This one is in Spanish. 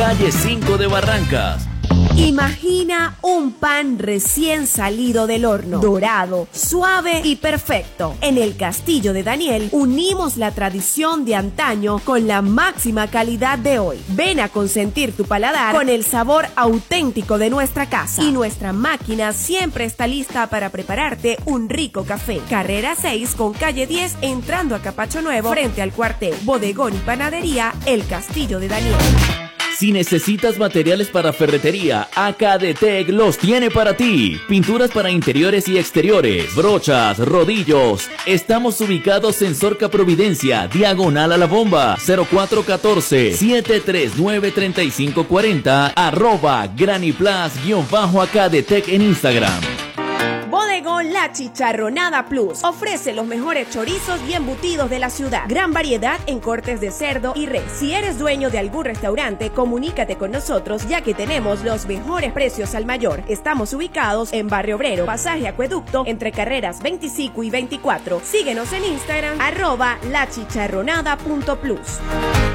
calle 5 de Barrancas. Imagina un pan recién salido del horno, dorado, suave y perfecto. En el Castillo de Daniel unimos la tradición de antaño con la máxima calidad de hoy. Ven a consentir tu paladar con el sabor auténtico de nuestra casa. Y nuestra máquina siempre está lista para prepararte un rico café. Carrera 6 con calle 10 entrando a Capacho Nuevo frente al cuartel. Bodegón y panadería El Castillo de Daniel. Si necesitas materiales para ferretería, Acadetec los tiene para ti. Pinturas para interiores y exteriores, brochas, rodillos. Estamos ubicados en Sorca Providencia, diagonal a la bomba, 0414-739-3540, @Graniplas_Acadetec en Instagram. Bodegón La Chicharronada Plus ofrece los mejores chorizos y embutidos de la ciudad. Gran variedad en cortes de cerdo y res. Si eres dueño de algún restaurante, comunícate con nosotros ya que tenemos los mejores precios al mayor. Estamos ubicados en Barrio Obrero, Pasaje Acueducto, entre carreras 25 y 24. Síguenos en Instagram, @lachicharronada.plus.